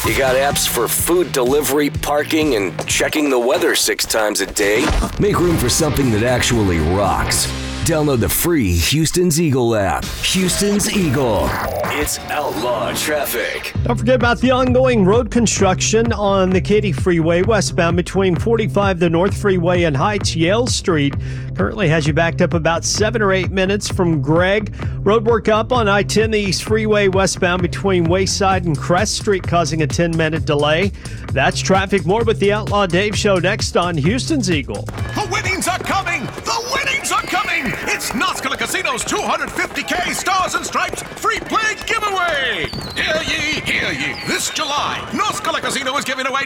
You got apps for food delivery, parking, and checking the weather 6 times a day? Make room for something that actually rocks. Download the free Houston's Eagle app. Houston's Eagle. It's outlaw traffic. Don't forget about the ongoing road construction on the Katy Freeway westbound between 45 the North Freeway and Heights. Yale Street currently has you backed up about 7 or 8 minutes from Gregg. Roadwork up on I-10 the East Freeway westbound between Wayside and Crest Street, causing a 10-minute delay. That's traffic. More with the Outlaw Dave Show next on Houston's Eagle. The winnings are coming! The winnings are coming! It's Noscala Casino's $250K Stars and Stripes free play giveaway! Hear ye, hear ye! This July, Noscala Casino is giving away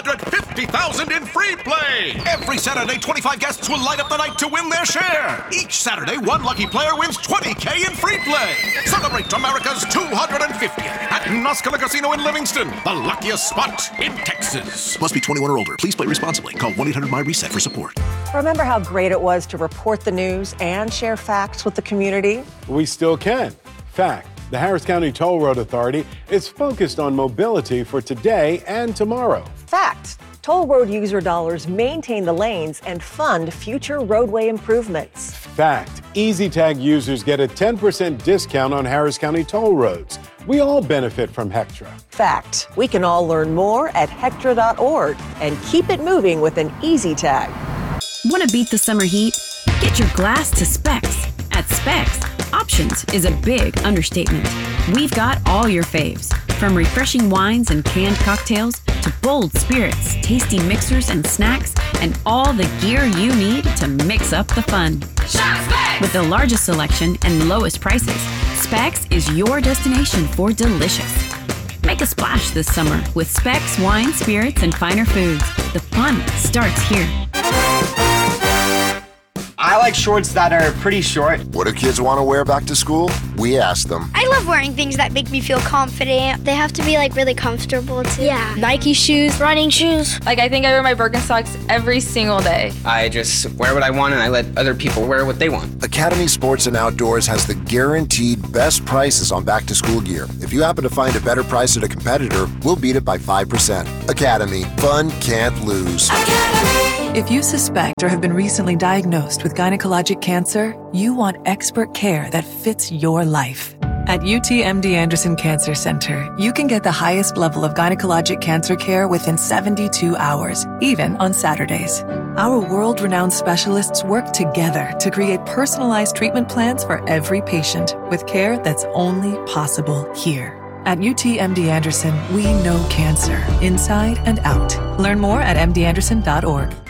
$250,000 in free play! Every Saturday, 25 guests will light up the night to win their share! Each Saturday, one lucky player wins $20K in free play! Celebrate America's 250th at Noscala Casino in Livingston, the luckiest spot in Texas. Must be 21 or older. Please play responsibly. Call 1-800-MY-RESET for support. Remember how great it was to report the news and share facts with the community? We still can. Fact, the Harris County Toll Road Authority is focused on mobility for today and tomorrow. Fact, toll road user dollars maintain the lanes and fund future roadway improvements. Fact, EasyTag users get a 10% discount on Harris County toll roads. We all benefit from Hectra. Fact, we can all learn more at Hectra.org and keep it moving with an EasyTag. Want to beat the summer heat? Get your glass to Specs. At Specs, options is a big understatement. We've got all your faves, from refreshing wines and canned cocktails to bold spirits, tasty mixers and snacks, and all the gear you need to mix up the fun. Shop Specs! With the largest selection and lowest prices, Specs is your destination for delicious. Make a splash this summer with Specs wine, spirits, and finer foods. The fun starts here. I like shorts that are pretty short. What do kids want to wear back to school? We ask them. I love wearing things that make me feel confident. They have to be really comfortable too. Yeah. Nike shoes, running shoes. I think I wear my Birkenstocks every single day. I just wear what I want and I let other people wear what they want. Academy Sports and Outdoors has the guaranteed best prices on back to school gear. If you happen to find a better price at a competitor, we'll beat it by 5%. Academy, fun can't lose. Academy. If you suspect or have been recently diagnosed with gynecologic cancer, you want expert care that fits your life. At UTMD Anderson Cancer Center, you can get the highest level of gynecologic cancer care within 72 hours, even on Saturdays. Our world-renowned specialists work together to create personalized treatment plans for every patient with care that's only possible here. At UTMD Anderson, we know cancer inside and out. Learn more at mdanderson.org.